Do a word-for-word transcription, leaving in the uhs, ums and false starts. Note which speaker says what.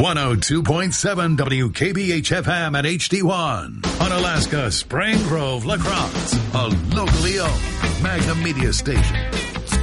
Speaker 1: one oh two point seven W K B H F M at H D one. On Alaska Spring Grove, La Crosse, a locally owned Magnum Media station.